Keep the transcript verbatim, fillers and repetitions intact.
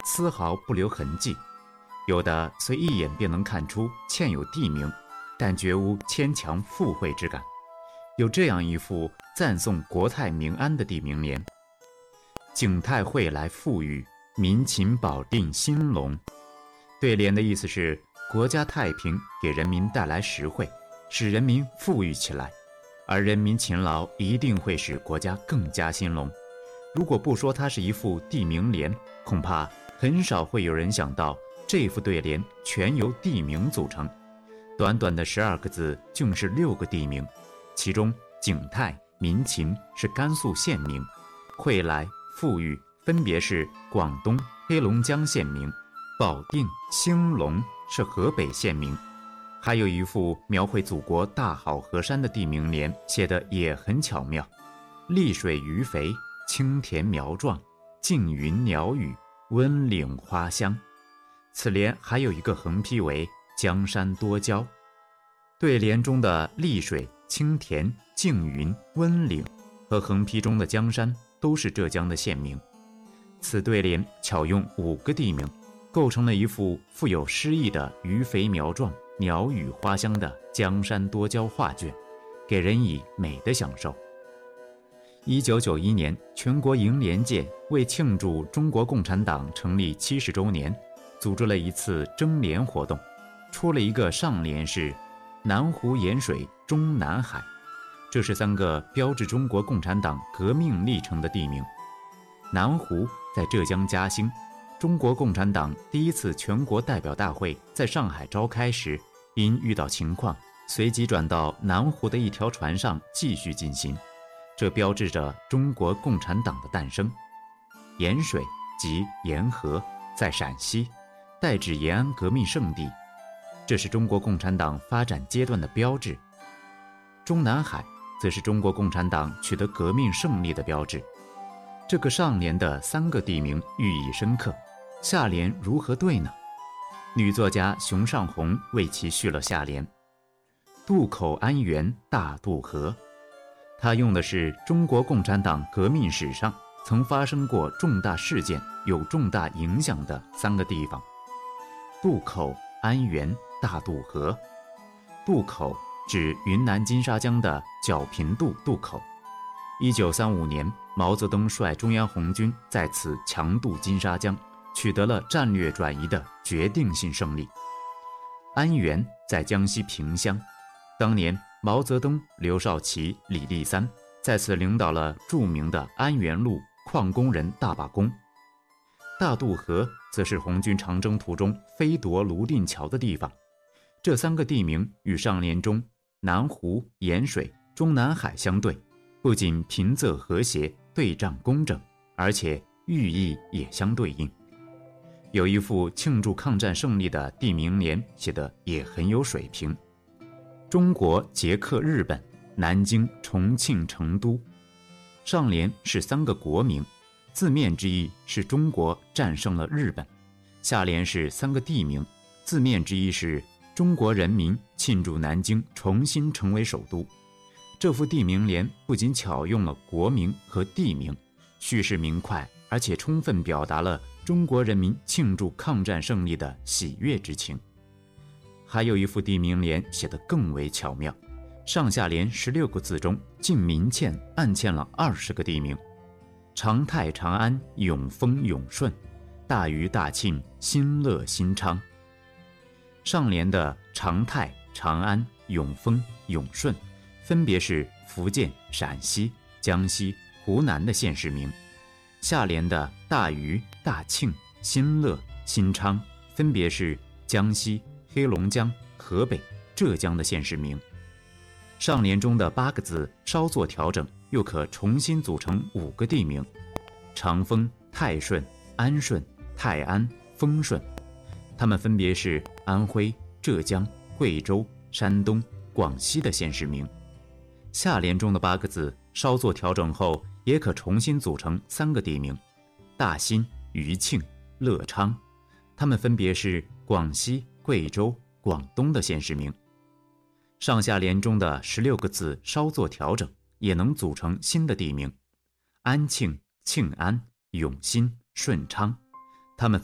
丝毫不留痕迹，有的虽一眼便能看出嵌有地名，但绝无牵强附会之感。有这样一副赞颂国泰民安的地名联：景泰惠来富裕，民勤保定兴隆。对联的意思是国家太平给人民带来实惠，使人民富裕起来，而人民勤劳一定会使国家更加兴隆。如果不说它是一副地名联，恐怕很少会有人想到这副对联全由地名组成。短短的十二个字就是六个地名，其中景泰、民勤是甘肃县名，惠来、富裕分别是广东、黑龙江县名，保定、兴隆是河北县名。还有一副描绘祖国大好河山的地名联，写得也很巧妙：溧水鱼肥，青田苗壮，静云鸟语，温岭花香。此联还有一个横批为江山多娇。对联中的溧水、青田、静云、温岭和横批中的江山都是浙江的县名。此对联巧用五个地名，构成了一幅富有诗意的鱼肥苗壮、鸟语花香的江山多娇画卷，给人以美的享受。一九九一年，全国楹联界为庆祝中国共产党成立七十周年，组织了一次征联活动，出了一个上联是南湖盐水中南海，这是三个标志中国共产党革命历程的地名。南湖在浙江嘉兴，中国共产党第一次全国代表大会在上海召开时，因遇到情况，随即转到南湖的一条船上继续进行，这标志着中国共产党的诞生。盐水即沿河，在陕西，代指延安革命圣地，这是中国共产党发展阶段的标志。中南海则是中国共产党取得革命胜利的标志。这个上联的三个地名寓意深刻，下联如何对呢？女作家熊尚红为其续了下联：渡口安源大渡河。她用的是中国共产党革命史上曾发生过重大事件、有重大影响的三个地方。渡口、安源、大渡河。渡口指云南金沙江的皎平渡渡口。一九三五年，毛泽东率中央红军在此强渡金沙江，取得了战略转移的决定性胜利。安源在江西萍乡，当年毛泽东、刘少奇、李立三在此领导了著名的安源路矿工人大罢工。大渡河则是红军长征途中飞夺泸定桥的地方。这三个地名与上联中南湖、盐水、中南海相对，不仅平仄和谐、对仗工整，而且寓意也相对应。有一副庆祝抗战胜利的地名联写得也很有水平：中国捷克日本，南京、重庆、成都。上联是三个国名，字面之意是中国战胜了日本；下联是三个地名，字面之意是中国人民庆祝南京重新成为首都。这副地名联不仅巧用了国名和地名，叙事明快，而且充分表达了中国人民庆祝抗战胜利的喜悦之情。还有一副地名联写得更为巧妙，上下联十六个字中竟明嵌暗嵌了二十个地名：长泰、长安、永丰、永顺，大余、大庆、新乐、新昌。上联的长泰、长安、永丰、永顺分别是福建、陕西、江西、湖南的县市名；下联的大余、大庆、新乐、新昌分别是江西、黑龙江、河北、浙江的县市名。上联中的八个字稍作调整，又可重新组成五个地名：长丰、泰顺、安顺、泰安、丰顺。它们分别是安徽、浙江、贵州、山东、广西的县市名。下联中的八个字稍作调整后，也可重新组成三个地名：大兴、余庆、乐昌。它们分别是广西、贵州、广东的县市名。上下联中的十六个字稍作调整，也能组成新的地名：安庆、庆安、永新、顺昌。它们分